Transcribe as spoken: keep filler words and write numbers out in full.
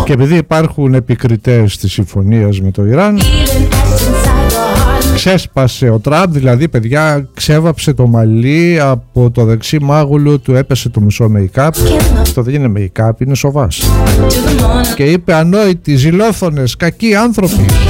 Και επειδή υπάρχουν επικριτές της συμφωνίας με το Ιράν, ξέσπασε ο Τραμπ, δηλαδή παιδιά ξέβαψε το μαλλί από το δεξί μάγουλο του, έπεσε το μισό make-up. Αυτό δεν είναι make-up, είναι σοβάς. Και είπε ανόητοι, ζηλόφωνες, κακοί άνθρωποι.